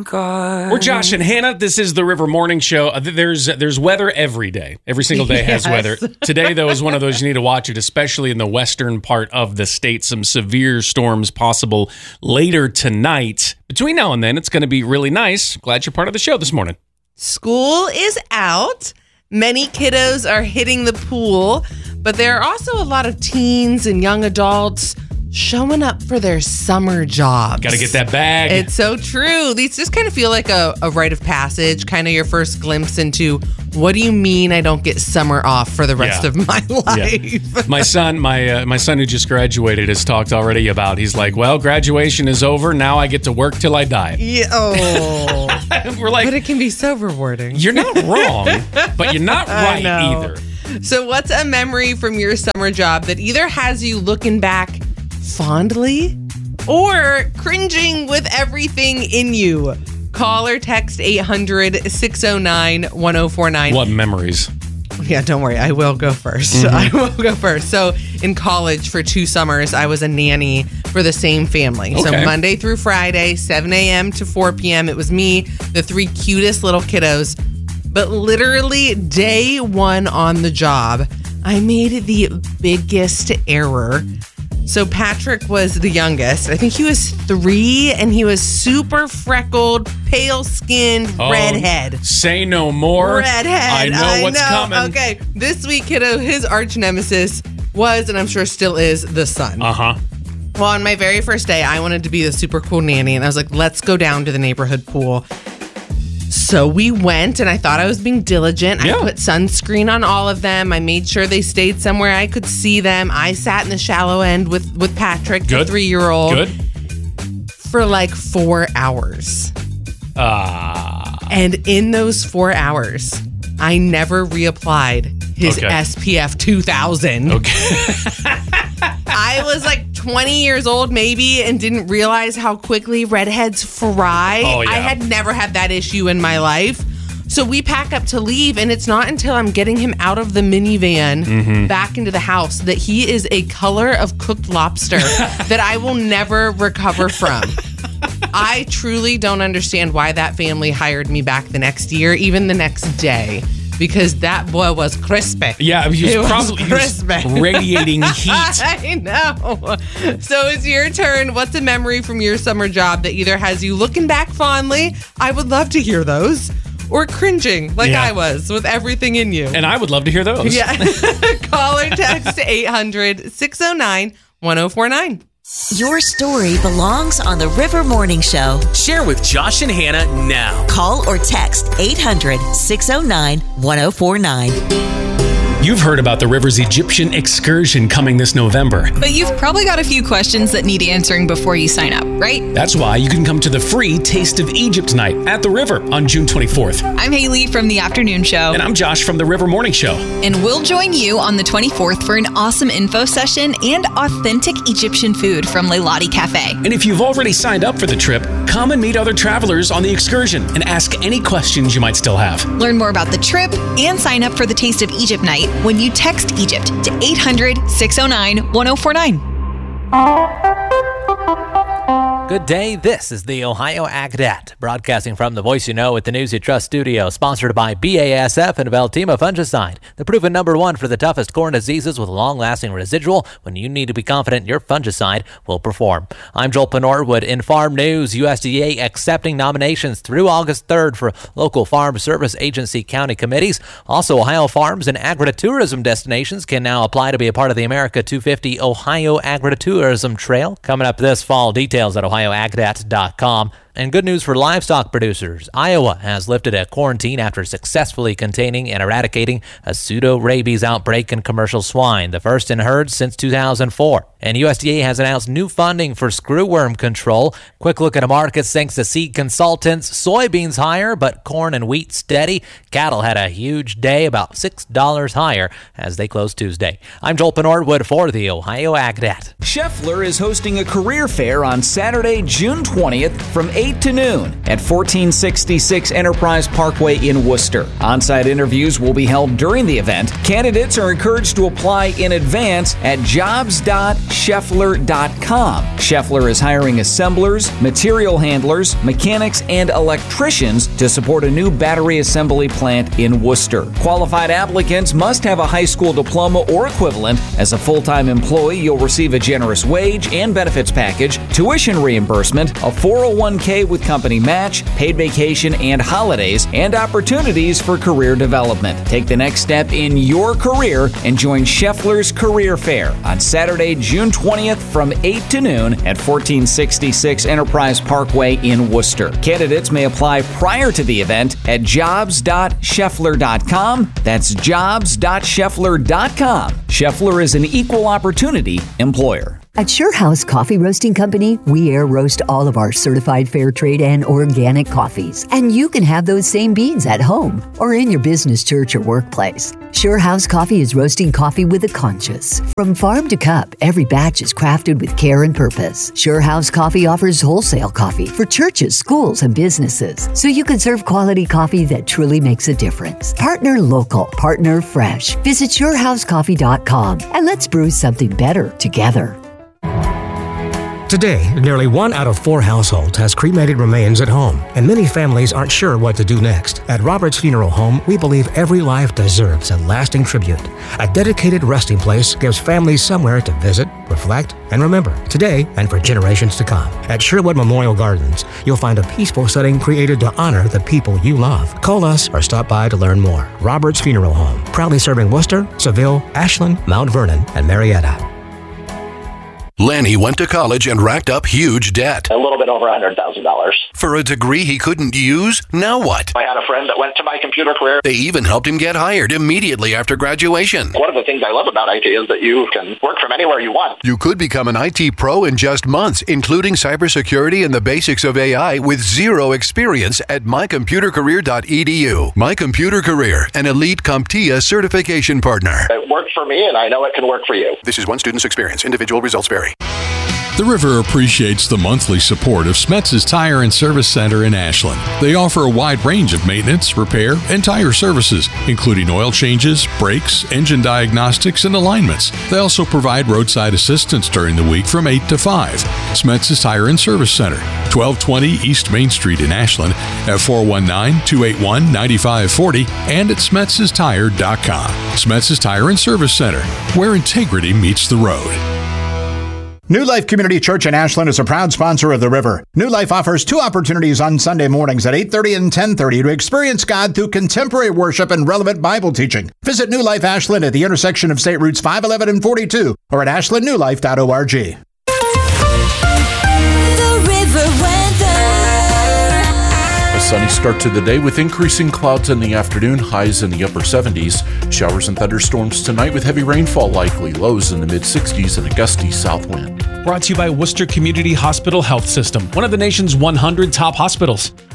God. We're Josh and Hannah. This is the River Morning Show. There's weather every day. Every single day has weather. Today, though, is one of those you need to watch it, especially in the western part of the state. Some severe storms possible later tonight. Between now and then, it's going to be really nice. Glad you're part of the show this morning. School is out. Many kiddos are hitting the pool, but there are also a lot of teens and young adults showing up for their summer jobs. Got to get that bag. It's so true. These just kind of feel like a rite of passage, kind of your first glimpse into what do you mean I don't get summer off for the rest of my life? Yeah. My son who just graduated has talked already about, he's like, well, graduation is over. Now I get to work till I die. Yeah. Oh. We're like, but it can be so rewarding. You're not wrong, but you're not right either. So what's a memory from your summer job that either has you looking back fondly or cringing with everything in you? Call or text 800-609-1049. What memories? Yeah, don't worry. I will go first. Mm-hmm. I will go first. So in college for 2 summers, I was a nanny for the same family. Okay. So Monday through Friday, 7 a.m. to 4 p.m. It was me, the 3 cutest little kiddos. But literally day 1 on the job, I made the biggest error. So Patrick was the youngest. I think he was 3, and he was super freckled, pale-skinned, redhead. Say no more. Redhead. I know what's coming. Okay, this week, kiddo, his arch nemesis was, and I'm sure still is, the sun. Uh-huh. Well, on my very first day, I wanted to be the super cool nanny, and I was like, let's go down to the neighborhood pool. So we went, and I thought I was being diligent. Yeah. I put sunscreen on all of them. I made sure they stayed somewhere I could see them. I sat in the shallow end with Patrick, the 3-year-old. Good. For like 4 hours. And in those 4 hours, I never reapplied his SPF 2000. Okay. I was like 20 years old maybe and didn't realize how quickly redheads fry. Oh, yeah. I had never had that issue in my life. So we pack up to leave, and it's not until I'm getting him out of the minivan back into the house that he is a color of cooked lobster that I will never recover from. I truly don't understand why that family hired me back the next year, even the next day. Because that boy was crispy. Yeah, he was radiating heat. I know. So it's your turn. What's a memory from your summer job that either has you looking back fondly, I would love to hear those, or cringing like I was with everything in you? And I would love to hear those. Yeah. Call or text 800-609-1049. Your story belongs on the River Morning Show. Share with Josh and Hannah now. Call or text 800-609-1049. You've heard about the River's Egyptian excursion coming this November. But you've probably got a few questions that need answering before you sign up, right? That's why you can come to the free Taste of Egypt night at the River on June 24th. I'm Haley from The Afternoon Show. And I'm Josh from the River Morning Show. And we'll join you on the 24th for an awesome info session and authentic Egyptian food from Leilani Cafe. And if you've already signed up for the trip, come and meet other travelers on the excursion and ask any questions you might still have. Learn more about the trip and sign up for the Taste of Egypt night when you text Egypt to 800-609-1049. Good day. This is the Ohio Ag.net, broadcasting from the Voice You Know with the News You Trust studio, sponsored by BASF and Veltima Fungicide, the proven #1 for the toughest corn diseases with long-lasting residual when you need to be confident your fungicide will perform. I'm Joel Penorwood in Farm News. USDA accepting nominations through August 3rd for local Farm Service Agency county committees. Also, Ohio farms and agritourism destinations can now apply to be a part of the America 250 Ohio Agritourism Trail. Coming up this fall, details at OhioAgDat.com. And good news for livestock producers. Iowa has lifted a quarantine after successfully containing and eradicating a pseudo-rabies outbreak in commercial swine, the first in herds since 2004. And USDA has announced new funding for screwworm control. Quick look at the markets thanks to seed consultants. Soybeans higher, but corn and wheat steady. Cattle had a huge day, about $6 higher as they closed Tuesday. I'm Joel Penorwood for the Ohio Ag.net. Scheffler is hosting a career fair on Saturday, June 20th from 8 8 to noon at 1466 Enterprise Parkway in Worcester. On-site interviews will be held during the event. Candidates are encouraged to apply in advance at jobs.scheffler.com. Scheffler is hiring assemblers, material handlers, mechanics, and electricians to support a new battery assembly plant in Worcester. Qualified applicants must have a high school diploma or equivalent. As a full-time employee, you'll receive a generous wage and benefits package, tuition reimbursement, a 401k with company match, paid vacation and holidays, and opportunities for career development. Take the next step in your career and join Scheffler's Career Fair on Saturday, June 20th from 8 to noon at 1466 Enterprise Parkway in Worcester. Candidates may apply prior to the event at jobs.scheffler.com. That's jobs.scheffler.com. Scheffler is an equal opportunity employer. At SureHouse Coffee Roasting Company, we air roast all of our certified fair trade and organic coffees. And you can have those same beans at home or in your business, church, or workplace. SureHouse Coffee is roasting coffee with a conscience. From farm to cup, every batch is crafted with care and purpose. SureHouse Coffee offers wholesale coffee for churches, schools, and businesses, so you can serve quality coffee that truly makes a difference. Partner local, partner fresh. Visit SureHouseCoffee.com and let's brew something better together. Today, nearly 1 out of 4 households has cremated remains at home, and many families aren't sure what to do next. At Roberts Funeral Home, we believe every life deserves a lasting tribute. A dedicated resting place gives families somewhere to visit, reflect, and remember today and for generations to come. At Sherwood Memorial Gardens, you'll find a peaceful setting created to honor the people you love. Call us or stop by to learn more. Roberts Funeral Home, proudly serving Worcester, Seville, Ashland, Mount Vernon, and Marietta. Lanny went to college and racked up huge debt. A little bit over $100,000. For a degree he couldn't use? Now what? I had a friend that went to My Computer Career. They even helped him get hired immediately after graduation. One of the things I love about IT is that you can work from anywhere you want. You could become an IT pro in just months, including cybersecurity and the basics of AI with zero experience at mycomputercareer.edu. My Computer Career, an elite CompTIA certification partner. It worked for me, and I know it can work for you. This is one student's experience. Individual results vary. The River appreciates the monthly support of Smetz's Tire and Service Center in Ashland. They offer a wide range of maintenance, repair, and tire services, including oil changes, brakes, engine diagnostics, and alignments. They also provide roadside assistance during the week from 8 to 5. Smetz's Tire and Service Center, 1220 East Main Street in Ashland, at 419-281-9540 and at Smetz'sTire.com. Smetz's Tire and Service Center, where integrity meets the road. New Life Community Church in Ashland is a proud sponsor of The River. New Life offers 2 opportunities on Sunday mornings at 8:30 and 10:30 to experience God through contemporary worship and relevant Bible teaching. Visit New Life Ashland at the intersection of State Routes 511 and 42 or at ashlandnewlife.org. A sunny start to the day with increasing clouds in the afternoon, highs in the upper 70s. Showers and thunderstorms tonight with heavy rainfall likely, lows in the mid-60s and a gusty south wind. Brought to you by Worcester Community Hospital Health System, one of the nation's 100 top hospitals.